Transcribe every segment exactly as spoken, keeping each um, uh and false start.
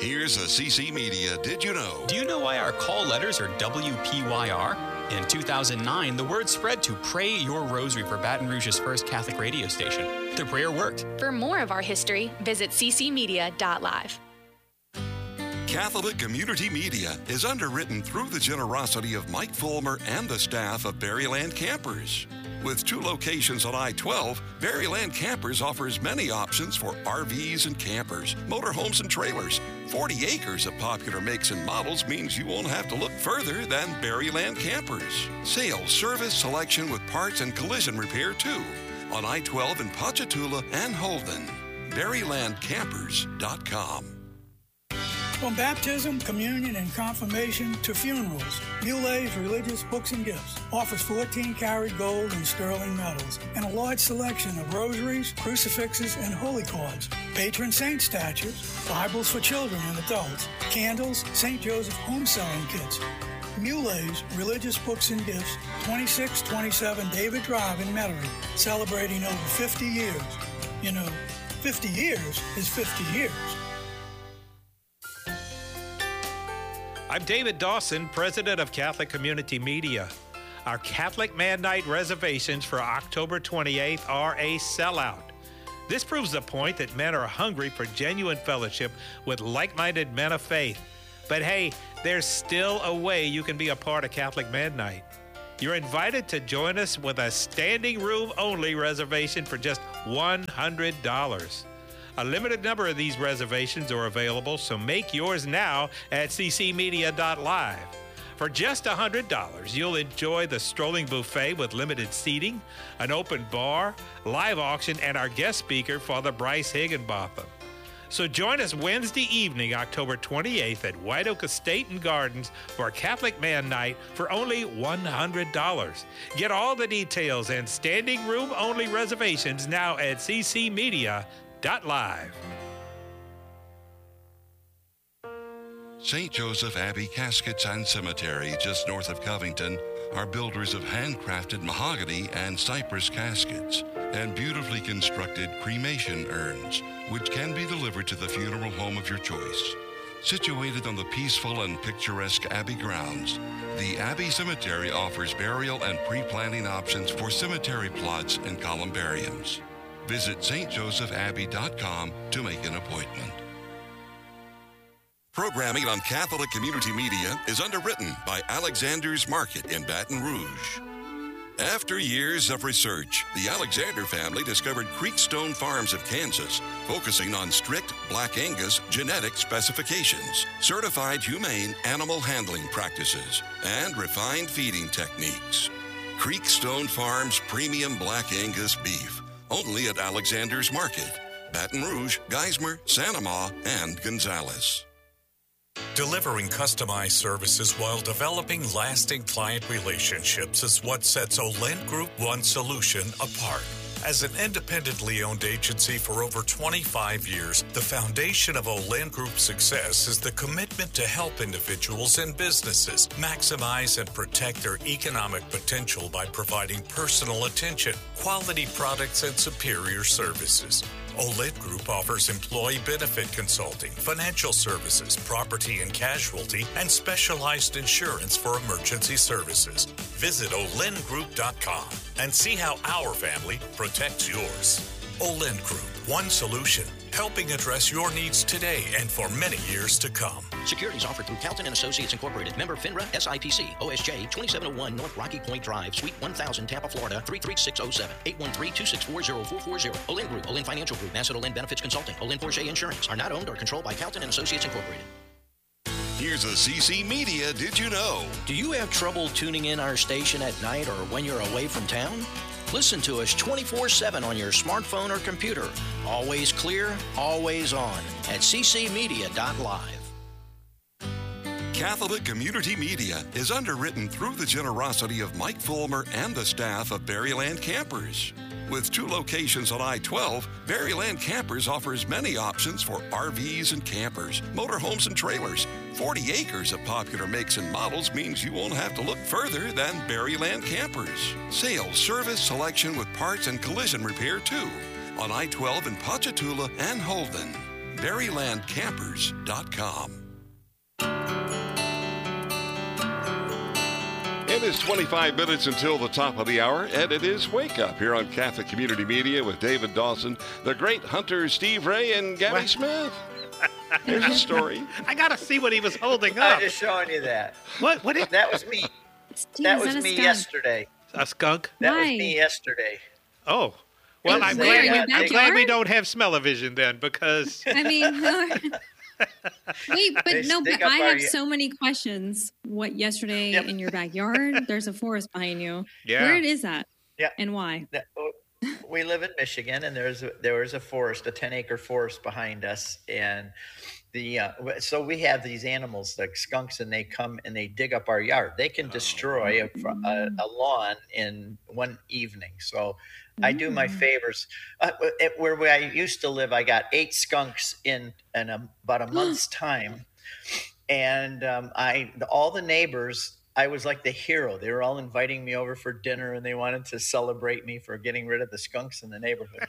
Here's a C C Media Did You Know? Do you know why our call letters are W P Y R? In two thousand nine, the word spread to Pray Your Rosary for Baton Rouge's first Catholic radio station. The prayer worked. For more of our history, visit c c media dot live. Catholic Community Media is underwritten through the generosity of Mike Fulmer and the staff of Berryland Campers. With two locations on I twelve, Berryland Campers offers many options for R Vs and campers, motorhomes and trailers. forty acres of popular makes and models means you won't have to look further than Berryland Campers. Sales, service, selection with parts and collision repair too. On I twelve in Ponchatoula and Holden. Berryland Campers dot com. From baptism, communion, and confirmation to funerals, Mulet's Religious Books and Gifts offers fourteen karat gold and sterling metals and a large selection of rosaries, crucifixes, and holy cards, patron saint statues, Bibles for children and adults, candles, Saint Joseph home selling kits. Mulet's Religious Books and Gifts, twenty-six twenty-seven David Drive in Metairie, celebrating over fifty years. You know, fifty years is fifty years. I'm David Dawson, president of Catholic Community Media. Our Catholic Man Night reservations for October twenty-eighth are a sellout. This proves the point that men are hungry for genuine fellowship with like-minded men of faith. But hey, there's still a way you can be a part of Catholic Man Night. You're invited to join us with a standing room only reservation for just one hundred dollars. A limited number of these reservations are available, so make yours now at c c media dot live. For just one hundred dollars, you'll enjoy the strolling buffet with limited seating, an open bar, live auction, and our guest speaker, Father Bryce Higginbotham. So join us Wednesday evening, October twenty-eighth at White Oak Estate and Gardens for Catholic Man Night for only one hundred dollars. Get all the details and standing room only reservations now at c c media dot live. Saint Joseph Abbey Caskets and Cemetery, just north of Covington, are builders of handcrafted mahogany and cypress caskets and beautifully constructed cremation urns, which can be delivered to the funeral home of your choice. Situated on the peaceful and picturesque Abbey grounds, the Abbey Cemetery offers burial and pre-planning options for cemetery plots and columbariums. Visit s t joseph abbey dot com to make an appointment. Programming on Catholic Community Media is underwritten by Alexander's Market in Baton Rouge. After years of research, the Alexander family discovered Creekstone Farms of Kansas, focusing on strict Black Angus genetic specifications, certified humane animal handling practices, and refined feeding techniques. Creekstone Farms Premium Black Angus Beef, only at Alexander's Market, Baton Rouge, Geismar, Santa Ma, and Gonzales. Delivering customized services while developing lasting client relationships is what sets Olent Group One Solution apart. As an independently owned agency for over twenty-five years, the foundation of Olent Group's success is the commitment to help individuals and businesses maximize and protect their economic potential by providing personal attention, quality products, and superior services. Olent Group offers employee benefit consulting, financial services, property and casualty, and specialized insurance for emergency services. Visit olent group dot com and see how our family protects yours. Olent Group, one solution, helping address your needs today and for many years to come. Securities offered through Calton and Associates Incorporated. Member FINRA S I P C. O S J twenty-seven oh one North Rocky Point Drive, Suite one thousand, Tampa, Florida three three six oh seven. eight one three, two six four, oh four four zero. Olent Group, Olent Financial Group, Massett Olent Benefits Consulting, Olent Porsche Insurance are not owned or controlled by Calton and Associates Incorporated. Here's a C C Media Did You Know? Do you have trouble tuning in our station at night or when you're away from town? Listen to us twenty-four seven on your smartphone or computer. Always clear, always on at c c media dot live. Catholic Community Media is underwritten through the generosity of Mike Fulmer and the staff of Berryland Campers. With two locations on I twelve, Berryland Campers offers many options for R Vs and campers, motorhomes and trailers. forty acres of popular makes and models means you won't have to look further than Berryland Campers. Sales, service, selection with parts and collision repair too. On I twelve in Ponchatoula and Holden. berryland campers dot com. It is twenty-five minutes until the top of the hour, and it is Wake Up here on Catholic Community Media with David Dawson, the great hunter Steve Ray, and Gabby What? Smith. Here's a story. I got to see what he was holding I'm up. just showing you that. What? What? Is, That was me. Steve, That is was a me skunk? yesterday. a skunk? That was Why? me yesterday. Oh. Well, It's I'm there glad, in your I'm glad we backyard? don't have smell-o-vision then, because I mean, wait, but They no, stick but up I our have y- so many questions. What, yesterday Yep. in your backyard? There's a forest behind you. Yeah. Where is that? Yeah. And why? That- We live in Michigan, and there's a, there was a forest, a ten acre forest behind us, and the uh, so we have these animals like skunks, and they come and they dig up our yard. They can destroy a, a, a lawn in one evening. So I do my favors. Uh, at where I used to live, I got eight skunks in in a, about a month's time, and um, I all the neighbors. I was like the hero. They were all inviting me over for dinner, and they wanted to celebrate me for getting rid of the skunks in the neighborhood.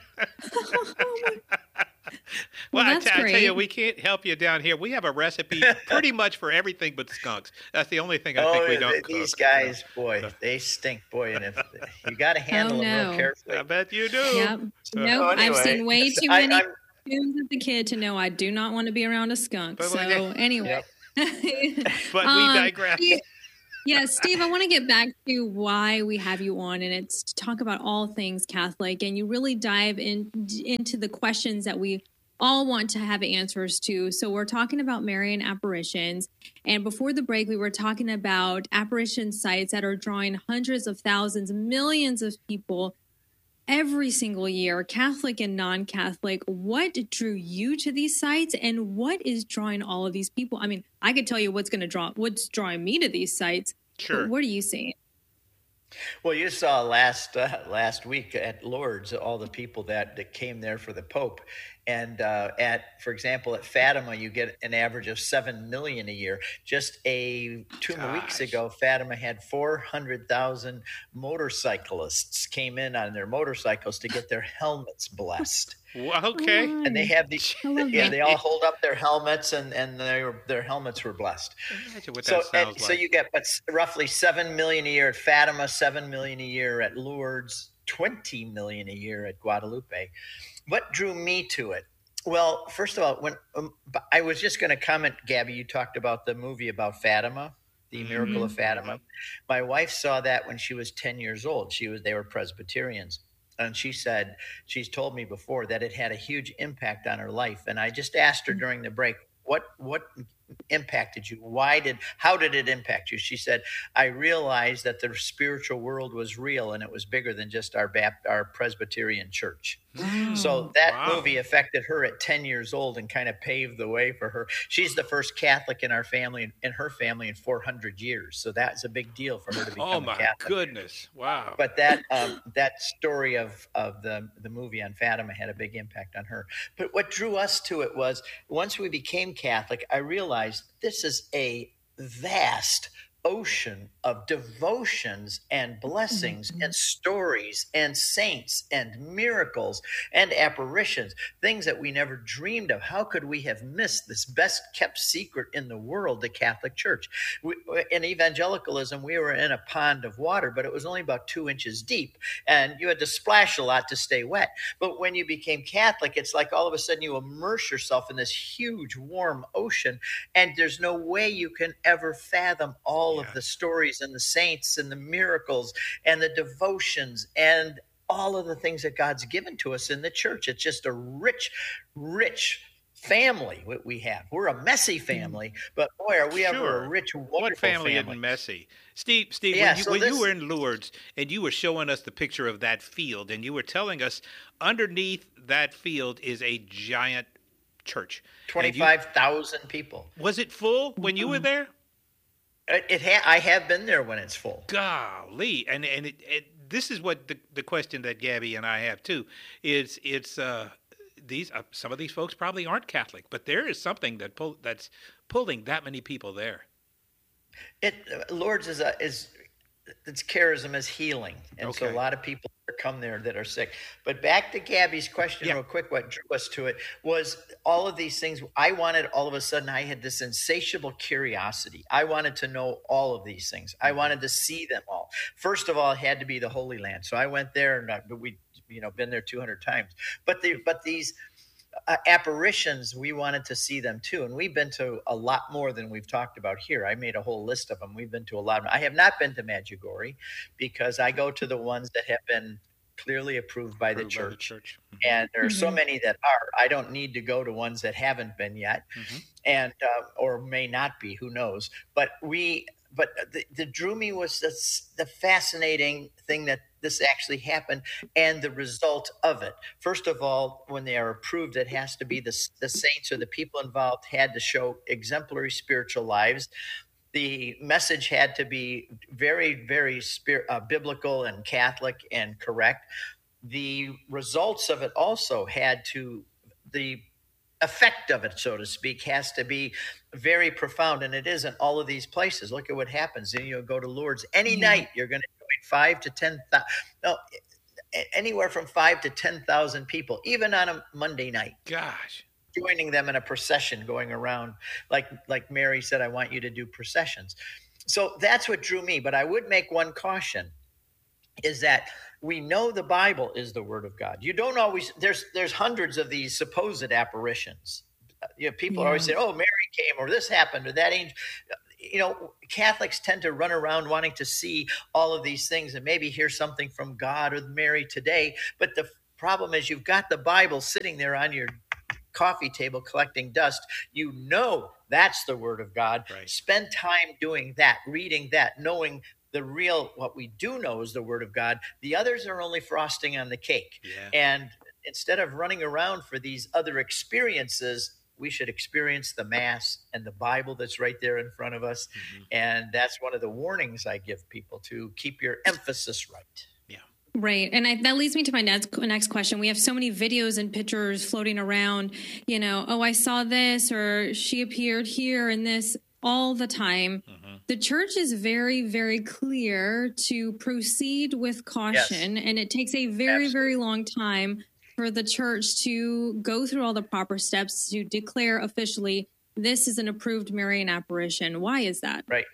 Well, Well, I, that's t- I tell great. you, we can't help you down here. We have a recipe pretty much for everything but skunks. That's the only thing I think oh, we don't th- cook. these guys, boy, they stink, boy, and if you got to handle Oh, them real no. carefully. I bet you do. Yep. So, Nope. I've anyway, seen way too I- many I'm- cartoons as a kid to know I do not want to be around a skunk. But So we- anyway. But we Um, digress. Steve- Yeah, Steve, I want to get back to why we have you on, and it's to talk about all things Catholic, and you really dive in, into the questions that we all want to have answers to. So we're talking about Marian apparitions, and before the break, we were talking about apparition sites that are drawing hundreds of thousands, millions of people every single year, Catholic and non-Catholic. What drew you to these sites, and what is drawing all of these people? I mean, I could tell you what's going to draw, what's drawing me to these sites. Sure. But what are you seeing? Well, you saw last uh, last week at Lourdes all the people that, that came there for the Pope, and uh, at, for example, at Fatima, you get an average of seven million a year. Just a two Gosh. weeks ago, Fatima had four hundred thousand motorcyclists came in on their motorcycles to get their helmets blessed. Well, okay. Oh, And they have these, I love yeah, that. they all hold up their helmets, and and their their helmets were blessed. Imagine what So, that sounds and, like. so you get but s- roughly seven million a year at Fatima, seven million a year at Lourdes, twenty million a year at Guadalupe. What drew me to it? Well, first of all, when um, b- I was just going to comment, Gabby, you talked about the movie about Fatima, the Miracle of Fatima. My wife saw that when she was ten years old. She was they were Presbyterians. And she said, she's told me before that it had a huge impact on her life. And I just asked her during the break, what what impacted you? Why did, how did it impact you? She said, I realized that the spiritual world was real and it was bigger than just our Bap- our Presbyterian church. So that Wow. movie affected her at ten years old and kind of paved the way for her. She's the first Catholic in our family, in her family, in four hundred years. So that's a big deal for her to become Oh a my Catholic. goodness! Wow. But that um, that story of of the the movie on Fatima had a big impact on her. But what drew us to it was once we became Catholic, I realized this is a vast ocean of devotions and blessings Mhm. and stories and saints and miracles and apparitions, things that we never dreamed of. How could we have missed this best kept secret in the world, the Catholic Church? We, in evangelicalism, we were in a pond of water, but it was only about two inches deep, and you had to splash a lot to stay wet. But when you became Catholic, it's like all of a sudden you immerse yourself in this huge, warm ocean, and there's no way you can ever fathom all Yeah. of the stories and the saints and the miracles and the devotions and all of the things that God's given to us in the church. It's just a rich, rich family what we have. We're a messy family, but boy, are we ever Sure. a rich, wonderful What family, family. isn't messy? Steve, Steve, Yeah, when, you, so when this- you were in Lourdes and you were showing us the picture of that field, and you were telling us underneath that field is a giant church. And you- twenty-five thousand people. was it full when you were there? It, it ha- I have been there when it's full. Golly, and and it, it, this is what the the question that Gabby and I have too is it's uh, these uh, some of these folks probably aren't Catholic, but there is something that pull that's pulling that many people there. It Lourdes is a, is its charism is healing. And Okay. so a lot of people come there that are sick. But back to Gabby's question Yeah. real quick, what drew us to it was all of these things. I wanted, all of a sudden, I had this insatiable curiosity. I wanted to know all of these things. I wanted to see them all. First of all, it had to be the Holy Land. So I went there, and I, we, you know, been there two hundred times. But the, but these uh, apparitions, we wanted to see them too. And we've been to a lot more than we've talked about here. I made a whole list of them. We've been to a lot. I have not been to Medjugorje because I go to the ones that have been clearly approved by the Approved by the church. church. And there are so Mhm. many that are. I don't need to go to ones that haven't been yet, Mhm. and uh, or may not be. Who knows? But we, but the, the drew me was this, the fascinating thing that this actually happened and the result of it. First of all, when they are approved, it has to be the the saints or the people involved had to show exemplary spiritual lives. The message had to be very, very spirit, uh, biblical and Catholic and correct. The results of it also had to, the effect of it, so to speak, has to be very profound. And it is in all of these places. Look at what happens. Then you go to Lourdes. Any Yeah. night, you're going to join five to ten thousand. No, anywhere from five to ten thousand people, even on a Monday night, Gosh. joining them in a procession going around. Like, like Mary said, I want you to do processions. So that's what drew me. But I would make one caution, is that we know the Bible is the Word of God. You don't always, there's there's hundreds of these supposed apparitions. Uh, You know, people Yeah. always say, oh, Mary came, or this happened, or that angel. You know, Catholics tend to run around wanting to see all of these things and maybe hear something from God or Mary today. But the problem is you've got the Bible sitting there on your coffee table collecting dust. You know that's the Word of God. Right. Spend time doing that, reading that, knowing the real, what we do know is the Word of God. The others are only frosting on the cake. Yeah. And instead of running around for these other experiences, we should experience the Mass and the Bible that's right there in front of us. Mhm. And that's one of the warnings I give people, to keep your emphasis right. Right. And I, that leads me to my next, next question. We have so many videos and pictures floating around, you know, oh, I saw this, or she appeared here and this all the time. Mhm. The church is very, very clear to proceed with caution. And it takes a very, Absolutely. very long time for the church to go through all the proper steps to declare officially this is an approved Marian apparition. Why is that? Right.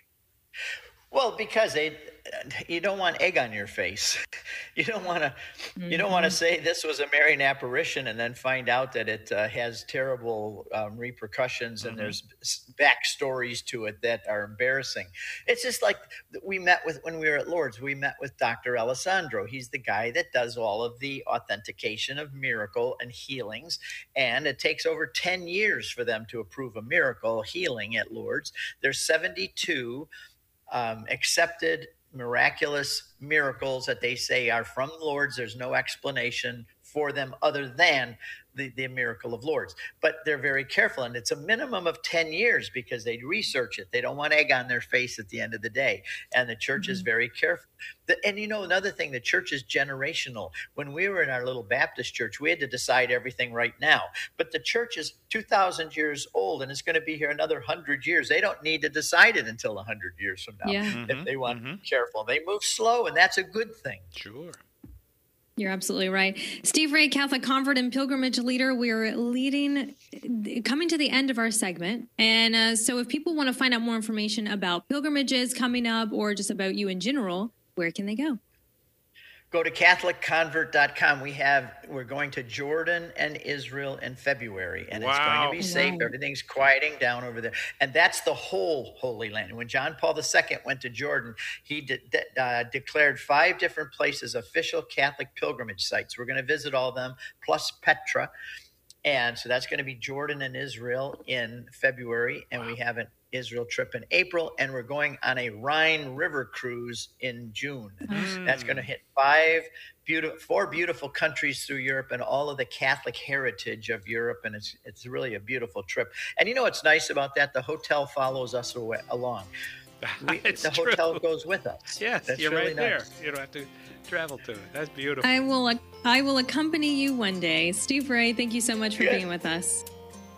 Well, because they, you don't want egg on your face. You don't want to, you don't want to say this was a Marian apparition and then find out that it uh, has terrible um, repercussions and there's s- backstories to it that are embarrassing. It's just like we met with, when we were at Lourdes, we met with Doctor Alessandro. He's the guy that does all of the authentication of miracle and healings. And it takes over ten years for them to approve a miracle healing at Lourdes. There's seventy-two um, accepted miraculous miracles that they say are from Lourdes. There's no explanation for them other than the, the miracle of Lourdes. But they're very careful, and it's a minimum of ten years because they research it. They don't want egg on their face at the end of the day. And the church is very careful. The, and you know, another thing, the church is generational. When we were in our little Baptist church, we had to decide everything right now. But the church is two thousand years old, and it's going to be here another one hundred years. They don't need to decide it until one hundred years from now Yeah. if they want Mhm. to be careful. They move slow, and that's a good thing. Sure. You're absolutely right. Steve Ray, Catholic convert and pilgrimage leader. We're leading, coming to the end of our segment. And uh, so if people want to find out more information about pilgrimages coming up or just about you in general, where can they go? Go to Catholic Convert dot com. We have, we're going to Jordan and Israel in February, and it's going Wow. to be safe. Wow. Everything's quieting down over there. And that's the whole Holy Land. When John Paul the Second went to Jordan, he de- de- uh, declared five different places, official Catholic pilgrimage sites. We're going to visit all of them, plus Petra. And so that's going to be Jordan and Israel in February. And we have an Israel trip in April. And we're going on a Rhine River cruise in June. That's going to hit five beautiful, four beautiful countries through Europe and all of the Catholic heritage of Europe. And it's it's really a beautiful trip. And you know what's nice about that? The hotel follows us away, along. We, It's the hotel true. goes with us. Yes, That's you're really right there. nice. You don't have to travel to it. That's beautiful. I will I will accompany you one day. Steve Ray, thank you so much for Good. being with us.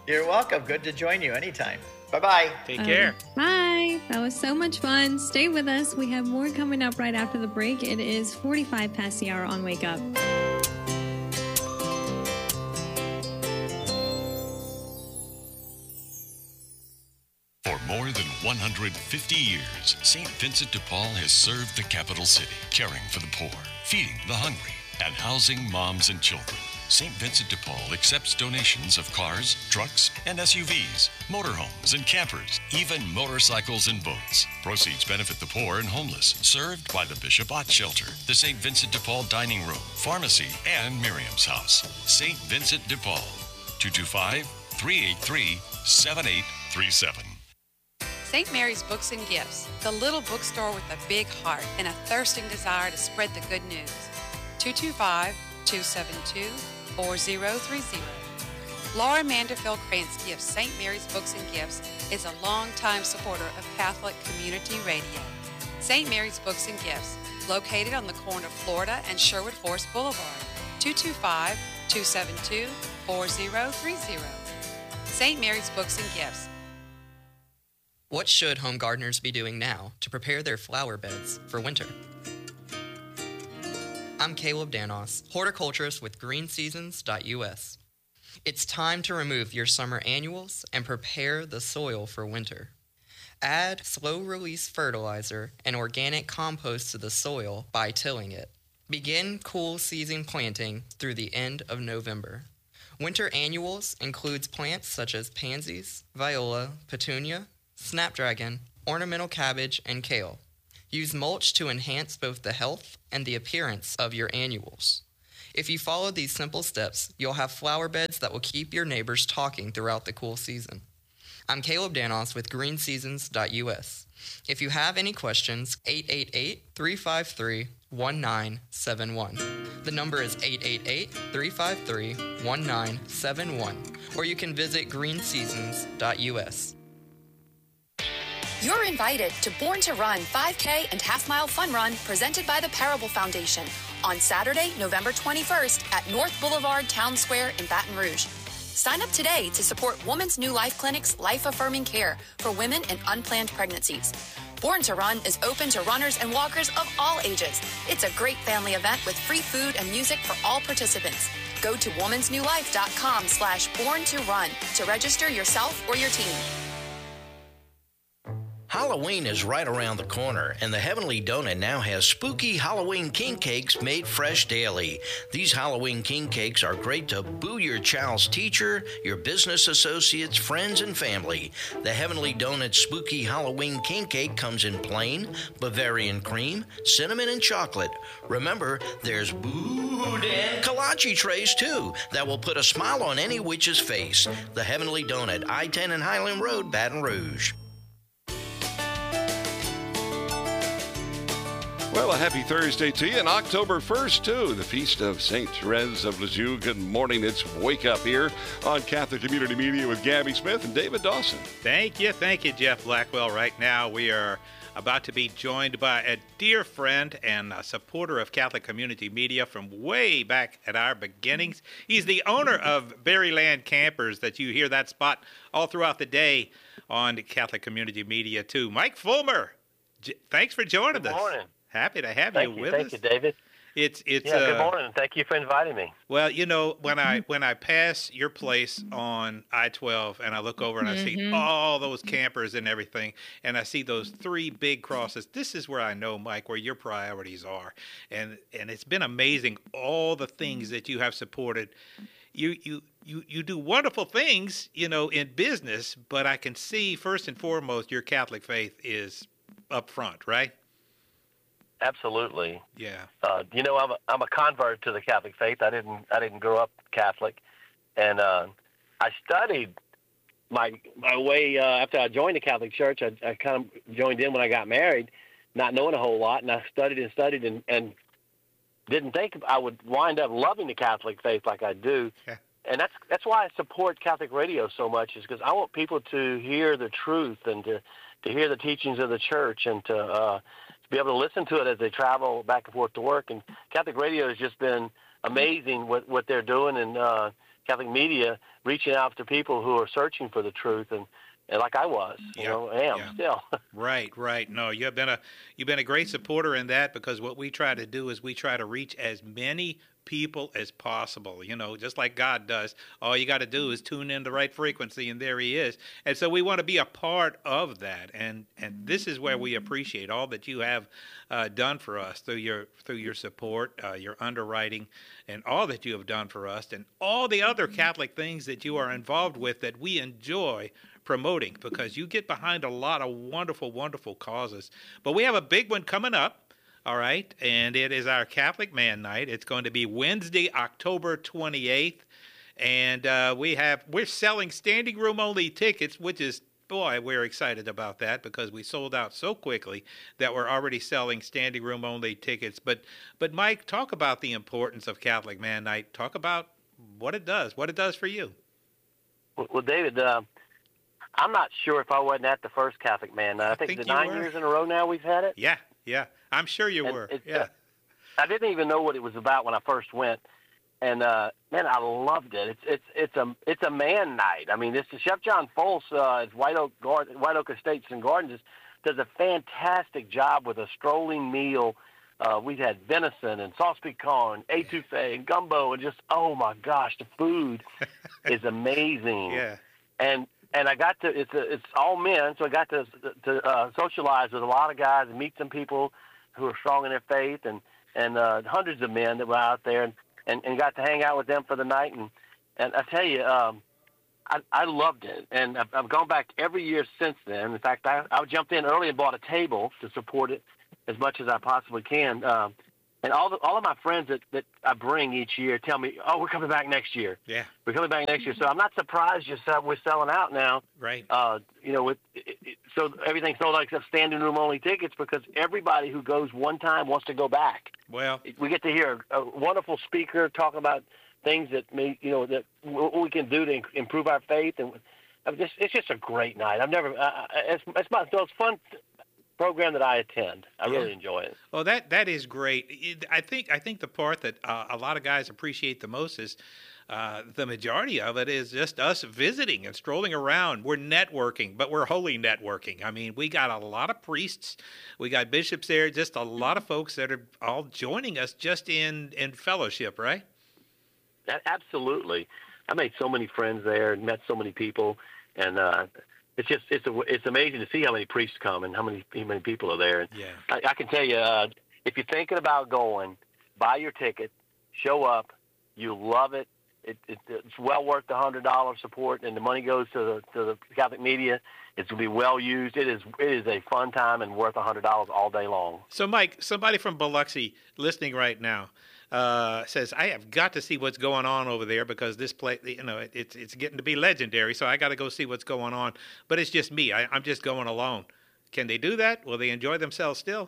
You're welcome. Good to join you anytime. Bye-bye. Take Um, care. Bye. That was so much fun. Stay with us. We have more coming up right after the break. It is forty-five past the hour on Wake Up. For more than one hundred fifty years, Saint Vincent de Paul has served the capital city, caring for the poor, feeding the hungry, and housing moms and children. Saint Vincent de Paul accepts donations of cars, trucks, and S U Vs, motorhomes and campers, even motorcycles and boats. Proceeds benefit the poor and homeless, served by the Bishop Ott Shelter, the Saint Vincent de Paul Dining Room, Pharmacy, and Miriam's House. Saint Vincent de Paul, two two five, three eight three, seven eight three seven. Saint Mary's Books and Gifts, the little bookstore with a big heart and a thirsting desire to spread the good news. two two five, two seven two, four zero three zero. Laura Manderfield Krantz Gifts Saint Mary's Books and Gifts is a longtime supporter of Catholic Community Radio. Saint Mary's Books and Gifts, located on the corner of Florida and Sherwood Forest Boulevard, two two five, two seven two, four zero three zero. Saint Mary's Books and Gifts. What should home gardeners be doing now to prepare their flower beds for winter? I'm Caleb Danos, horticulturist with green seasons dot U S. It's time to remove your summer annuals and prepare the soil for winter. Add slow-release fertilizer and organic compost to the soil by tilling it. Begin cool season planting through the end of November. Winter annuals includes plants such as pansies, viola, petunia, snapdragon, ornamental cabbage, and kale. Use mulch to enhance both the health and the appearance of your annuals. If you follow these simple steps, you'll have flower beds that will keep your neighbors talking throughout the cool season. I'm Caleb Danos with green seasons dot U S. If you have any questions, eight eight eight, three five three, one nine seven one. The number is eight eight eight, three five three, one nine seven one, or you can visit green seasons dot U S. You're invited to Born to Run five K and Half Mile Fun Run presented by the Parable Foundation on Saturday, November twenty-first at North Boulevard Town Square in Baton Rouge. Sign up today to support Woman's New Life Clinic's life-affirming care for women in unplanned pregnancies. Born to Run is open to runners and walkers of all ages. It's a great family event with free food and music for all participants. Go to womans new life dot com slash born to run to register yourself or your team. Halloween is right around the corner, and the Heavenly Donut now has spooky Halloween king cakes made fresh daily. These Halloween king cakes are great to boo your child's teacher, your business associates, friends, and family. The Heavenly Donut spooky Halloween king cake comes in plain, Bavarian cream, cinnamon, and chocolate. Remember, there's boudin kolache trays, too, that will put a smile on any witch's face. The Heavenly Donut, I ten and Highland Road, Baton Rouge. Well, a happy Thursday to you, and October first, too, the feast of Saint Therese of Lisieux. Good morning. It's Wake Up here on Catholic Community Media with Gabby Smith and David Dawson. Thank you. Thank you, Jeff Blackwell. Right now, we are about to be joined by a dear friend and a supporter of Catholic Community Media from way back at our beginnings. He's the owner of Berryland Campers, that you hear that spot all throughout the day on Catholic Community Media, too. Mike Fulmer, j- thanks for joining us. Good morning. Happy to have thank you, you with thank us. Thank you, David. It's it's. Yeah, good uh, morning. Thank you for inviting me. Well, you know, when I when I pass your place on I twelve and I look over and I see Mhm. all those campers and everything, and I see those three big crosses, this is where I know, Mike, where your priorities are, and and it's been amazing all the things that you have supported. You you you you do wonderful things, you know, in business, but I can see first and foremost your Catholic faith is up front, right? Absolutely. Yeah. Uh, you know, I'm a, I'm a convert to the Catholic faith. I didn't I didn't grow up Catholic, and uh, I studied my my way uh, after I joined the Catholic Church. I, I kind of joined in when I got married, not knowing a whole lot, and I studied and studied and, and didn't think I would wind up loving the Catholic faith like I do. Yeah. And that's that's why I support Catholic radio so much, is because I want people to hear the truth and to to hear the teachings of the Church and to uh, be able to listen to it as they travel back and forth to work. And Catholic radio has just been amazing what, what they're doing, and uh, Catholic media reaching out to people who are searching for the truth, and, and like I was, you Yeah, know, am yeah. still. Right, right. No, you've been a you've been a great supporter in that, because what we try to do is we try to reach as many people as possible, you know, just like God does. All you got to do is tune in the right frequency, and there he is. And so we want to be a part of that, and and this is where we appreciate all that you have uh, done for us through your through your support, uh, your underwriting, and all that you have done for us, and all the other Catholic things that you are involved with that we enjoy promoting, because you get behind a lot of wonderful, wonderful causes. But we have a big one coming up. All right, and it is our Catholic Man Night. It's going to be Wednesday, October twenty-eighth, and uh, we have we're selling standing room only tickets, which is, boy, we're excited about that, because we sold out so quickly that we're already selling standing room only tickets. But but Mike, talk about the importance of Catholic Man Night. Talk about what it does, what it does for you. Well, well David, uh, I'm not sure if I wasn't at the first Catholic Man Night. I, I think, think it's nine were. years in a row now we've had it. Yeah, yeah. I'm sure you And were. it's, Yeah. uh, I didn't even know what it was about when I first went, and uh, man, I loved it. It's it's it's a it's a man night. I mean, this is Chef John Folse uh, at White Oak Garden, White Oak Estates and Gardens does a fantastic job with a strolling meal. Uh, we've had venison and sauce pecan, etouffee, and gumbo, and just oh my gosh, the food is amazing. Yeah. And and I got to it's a, it's all men, so I got to to uh, socialize with a lot of guys and meet some people who are strong in their faith, and and uh, hundreds of men that were out there, and, and, and got to hang out with them for the night. And and I tell you, um, I I loved it, and I've, I've gone back every year since then. In fact, I I jumped in early and bought a table to support it as much as I possibly can. Um, And all the, all of my friends that, that I bring each year tell me, oh, we're coming back next year. Yeah. We're coming back next year. So I'm not surprised just uh, we're selling out now. Right. Uh, you know, with it, it, so everything's sold out except standing room only tickets, because everybody who goes one time wants to go back. Well, we get to hear a, a wonderful speaker talking about things that may, you know, that what we can do to improve our faith, and I mean, just, it's just a great night. I've never, uh, it's, it's my the most fun program that I attend. I Yeah. really enjoy it. Well, that that is great. It- I think I think the part that uh, a lot of guys appreciate the most is uh, the majority of it is just us visiting and strolling around. We're networking, but we're holy networking. I mean, we got a lot of priests, we got bishops there, just a lot of folks that are all joining us just in in fellowship, right? A- Absolutely. I made so many friends there and met so many people, and uh, it's just it's a, it's amazing to see how many priests come and how many how many people are there. And Yeah. I, I can tell you, uh, if you're thinking about going, buy your ticket, show up. You love it. It, it it's well worth the hundred dollar support, and the money goes to the to the Catholic media. It's going to be well used. It is it is a fun time and worth a hundred dollars all day long. So, Mike, somebody from Biloxi listening right now uh, says, I have got to see what's going on over there, because this place, you know, it, it's it's getting to be legendary. So I got to go see what's going on. But it's just me. I, I'm just going alone. Can they do that? Will they enjoy themselves still?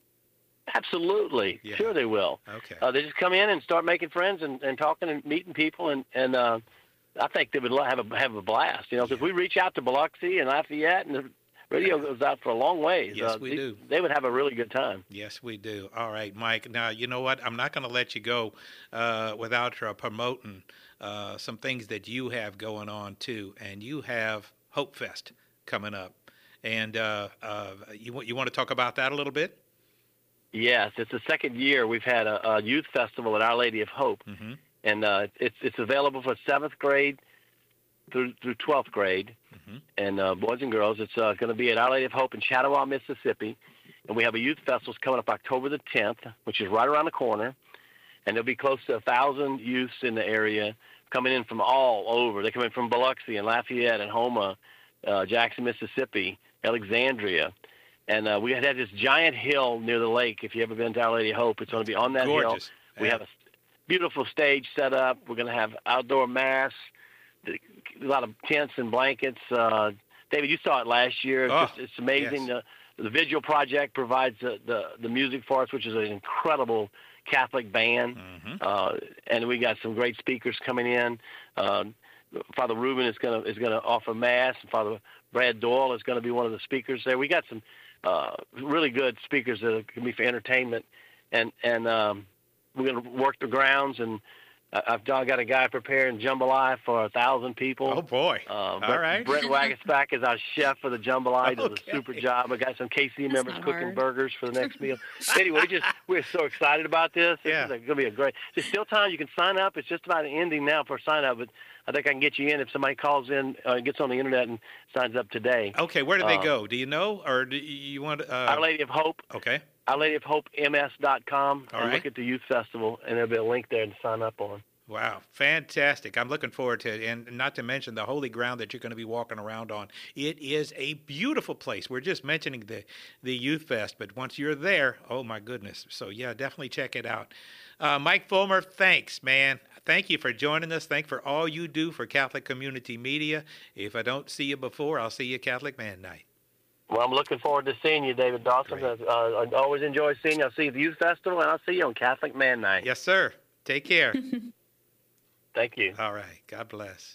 Absolutely. Yeah. Sure they will. Okay. Uh, they just come in and start making friends and, and talking and meeting people, and, and uh, I think they would lo- have a have a blast. You know, 'cause if we reach out to Biloxi and Lafayette, and the radio goes out for a long ways. Yes, uh, we they, do. They would have a really good time. Yes, we do. All right, Mike. Now, you know what? I'm not going to let you go uh, without uh, promoting uh, some things that you have going on, too. And you have Hope Fest coming up. And uh, uh, you, you want to talk about that a little bit? Yes, it's the second year we've had a, a youth festival at Our Lady of Hope, mm-hmm. and uh, it's it's available for seventh grade through through twelfth grade, mm-hmm. and uh, boys and girls. It's uh, going to be at Our Lady of Hope in Chattawa, Mississippi, and we have a youth festival coming up October the tenth, which is right around the corner, and there'll be close to a thousand youths in the area coming in from all over. They come in from Biloxi and Lafayette and Houma, uh, Jackson, Mississippi, Alexandria. And uh, we had this giant hill near the lake. If you've ever been to Our Lady of Hope, it's going to be on that Gorgeous. hill. We Yeah. have a beautiful stage set up. We're going to have outdoor mass, a lot of tents and blankets. Uh, David, you saw it last year. It's, Oh, just, it's amazing. yes. The, the Vigil Project provides the, the, the music for us, which is an incredible Catholic band. Mm-hmm. Uh, and we got some great speakers coming in. Uh, Father Reuben is going to is going to offer mass, and Father Brad Doyle is going to be one of the speakers there. We got some uh, really good speakers that can be for entertainment, and and um, we're going to work the grounds and I've got a guy preparing jambalaya for a thousand people. Oh boy! Uh, All Brett, right. Brett Wagasback is our chef for the jambalaya. Does Okay. a super job. I got some K C That's members not cooking hard. burgers for the next meal. Anyway, we just we're so excited about this. This Yeah. is going to be a great. There's still time. You can sign up. It's just about ending now for sign up, but I think I can get you in if somebody calls in, uh, gets on the internet and signs up today. Okay, where do they Uh, go? Do you know, or do you want? Uh, Our Lady of Hope. Okay. Our Lady of Hope M S dot com. All and right. look at the youth festival, and there'll be a link there to sign up on. Wow, fantastic. I'm looking forward to it. And not to mention the holy ground that you're going to be walking around on. It is a beautiful place. We're just mentioning the, the Youth Fest, but once you're there, oh my goodness. So yeah, definitely check it out. Uh, Mike Fulmer, thanks, man. Thank you for joining us. Thank for all you do for Catholic Community Media. If I don't see you before, I'll see you Catholic Man Night. Well, I'm looking forward to seeing you, David Dawson. Uh, I always enjoy seeing you. I'll see you at the Youth Festival, and I'll see you on Catholic Man Night. Yes, sir. Take care. Thank you. All right. God bless.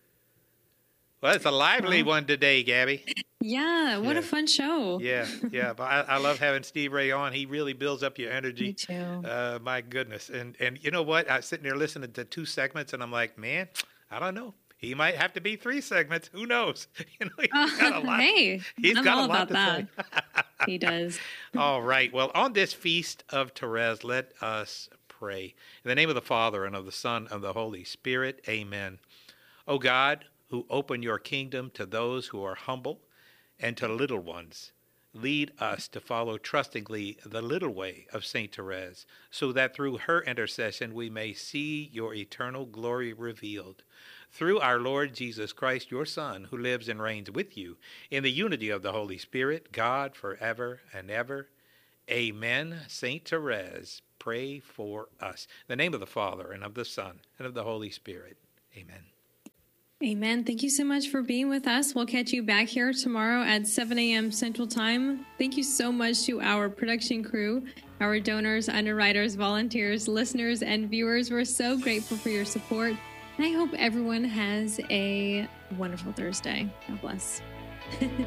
Well, it's a lively one today, Gabby. Yeah, what Yeah. a fun show. Yeah, yeah. But I, I love having Steve Ray on. He really builds up your energy. Me too. Uh, my goodness. And and you know what? I was sitting there listening to two segments, and I'm like, man, I don't know. He might have to be three segments. Who knows? You know, he's got a lot. Hey, he's I'm got all a lot about to that. say. He does. All right. Well, on this feast of Therese, let us pray. In the name of the Father, and of the Son, and of the Holy Spirit. Amen. O God, who open your kingdom to those who are humble and to little ones, lead us to follow trustingly the little way of Saint Therese, so that through her intercession we may see your eternal glory revealed. Through our Lord Jesus Christ, your Son, who lives and reigns with you in the unity of the Holy Spirit, God, forever and ever. Amen. Saint Therese, pray for us. In the name of the Father, and of the Son, and of the Holy Spirit. Amen. Amen. Thank you so much for being with us. We'll catch you back here tomorrow at seven a.m. Central Time. Thank you so much to our production crew, our donors, underwriters, volunteers, listeners, and viewers. We're so grateful for your support. And I hope everyone has a wonderful Thursday. God bless.